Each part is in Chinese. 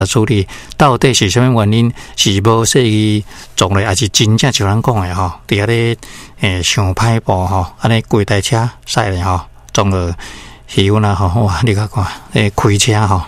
处理到底是什么原因，是无适宜做咧，还是真正像咱讲的吼，伫遐咧上歹步吼，安尼规台车驶咧吼，撞了鱼油啦吼，哇！你看看开车吼，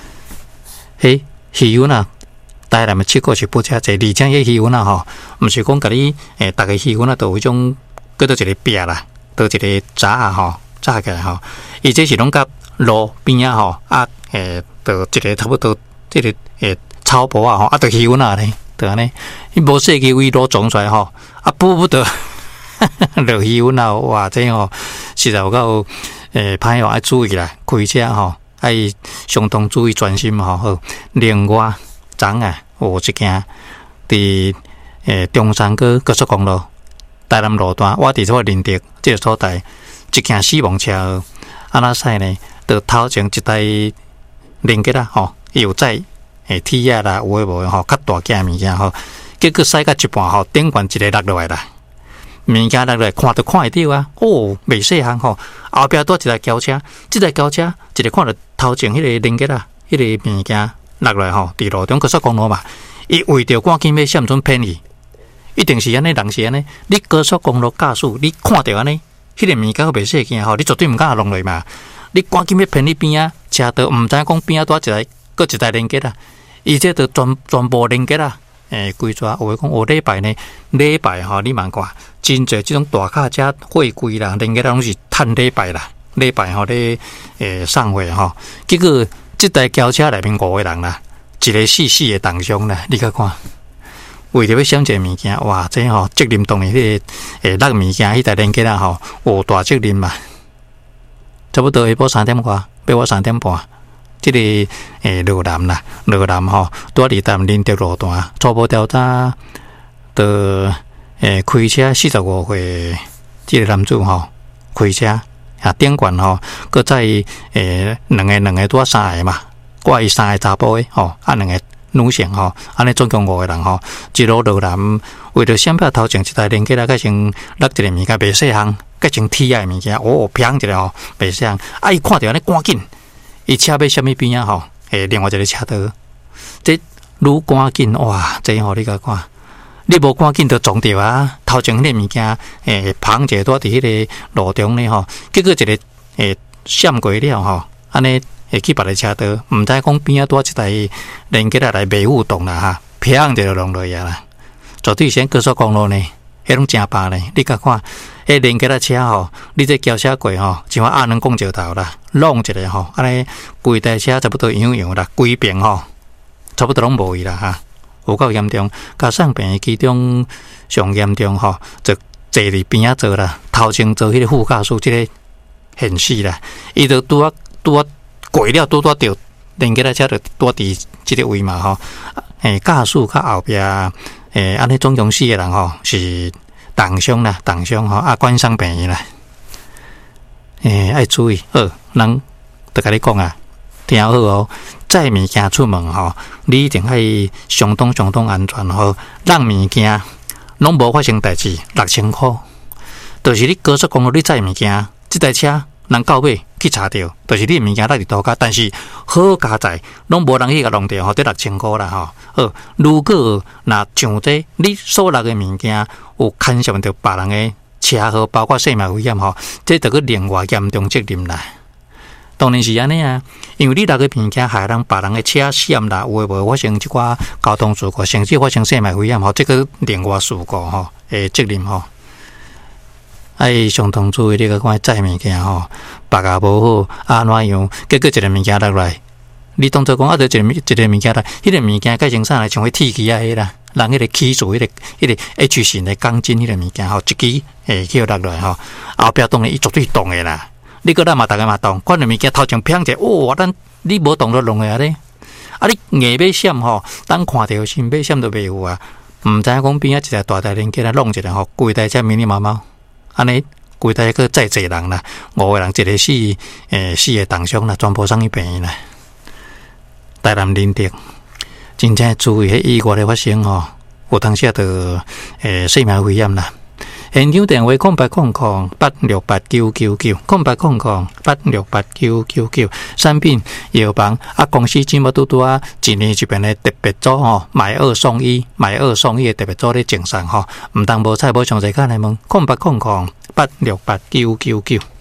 鱼油啦，台南的七个是不车济，而且迄鱼油啦吼，毋是讲甲你逐个鱼油啦，都有迄种叫做一个壁啦，都一个闸啊吼，闸起来吼，伊这是拢甲路边啊吼就一个差不多。这个草坡啊吼，啊，就鱼油啦咧，就安尼，伊无设计为路撞出来吼，啊，不得，落鱼油啦，哇，这吼实在有够歹哦，爱注意啦，开车吼，爱相当注意专心吼。好，另外，昨啊，有一件伫中山高速公路台南路段，我伫这认得这个所在，一件死亡车，安那驶呢？就头前一台连结啦吼。有载铁啊啦，有诶无诶吼，较大件物件吼，结果驶到一半吼，顶悬一个落落来啦，物件落落来看都看会到啊，袂细项吼，后壁多一台轿车，这台轿车一个看到头前迄个连结啦，迄个物件落来吼，伫路中高速公路嘛，伊为着赶紧要闪准偏去，一定是安尼，人是安尼，你高速公路驾驶，你看到安尼，迄个物件袂细件吼，你绝对毋敢弄落嘛，你赶紧要偏去边啊，车道毋知讲边啊多一台。搁一台连结啦，伊这都全部连结啦。规抓有诶讲，礼拜呢，礼拜吼，你慢看，真侪即种大卡车货柜啦，连结啦，拢是趁礼拜啦，礼拜吼咧送货吼。结果即台轿车内面5个人啦，一个死诶重伤啦，你看看，为着要闪一个物件，哇，这吼责任当然迄个落物件，迄台连结啦吼，有大责任嘛。差不多下晡3点外，要我3点半。这个罗南啦，罗南吼，拄伫淡林德路段，初步调查的开车45岁，这个男子吼开车啊，顶悬吼，搁再两个拄3个嘛，挂伊3个查甫诶吼，啊2个女性吼，安尼总共5个人吼，一路罗南为着闪避头前一台连结啦，改成落一个物件袂细项，改成铁啊物件，砰一个吼袂细项，啊伊看着安尼赶紧。伊车要什么边啊吼？另外一个车道，这愈赶紧哇！这吼你甲看，你无赶紧就撞着啊！头前迄个物件，旁者拄伫迄个路中呢吼，结果一个闪过了吼，安尼会去别个车道，毋知讲边啊拄一台连结来袂互动啦哈，砰就弄落去啦。绝对先高速公路呢，迄种真白呢，你甲看。连结啦车吼，你这轿车过吼，像我阿能讲石头啦，弄一个吼，安尼规台车差不多样啦，规边吼，差不多拢无去啦哈，有够严重。加上病其中上严重吼，就坐伫边仔坐啦，头前坐迄个副驾驶即个现死啦，伊就拄啊过了，拄着连结啦车就拄伫即个位嘛吼，驾驶较后壁安尼总共4个人吼是。重伤吼，啊，关伤病院啦，爱注意，人就甲你讲啊，听好哦，载物件出门吼，你一定爱相当安全吼，让物件拢无发生代志，6000块，就是你高速公路你载物件，这台车人到尾去查到，就是你物件落伫涂骹，但是好加载拢无人去甲弄掉吼，得6000块啦吼。好，如果若像这你所落的物件有牵涉到别人的车祸，包括生命危险吼，这就个另外严重责任啦。当然是安尼啊，因为你落个物件害人别人的车险啦，有诶无发生一寡交通事故，甚至发生生命危险吼，这个另外事故吼，责任吼。爱相当注意你个看载物件吼，别个无好安怎样，结果一个物件落来，你当作讲就一个物件来，迄个物件改成啥来，像迄铁器啊迄啦，人迄个起厝迄个 H 型的钢筋迄个物件吼，一支去落来吼，后壁当然伊绝对动的啦。你个咱嘛大家嘛动，看到物件头前砰者，咱你无动就弄个啊咧，啊你硬要闪吼，当看到先要闪都袂有啊，毋知影讲边啊一台大台连结来弄一个吼，规台遮迷你毛毛。安尼，规台个载济人啦，5个人一个4个重伤啦，全部送去病院啦。台南林德，真正注意迄意外的发生吼，有当时就生命危险啦。 现场电话0800868999，0800868999。产品药房公司今麦拄啊，一年这边的特别组买2送1，买2送1的特别组咧赠送毋当无菜无详细看来问0800868999。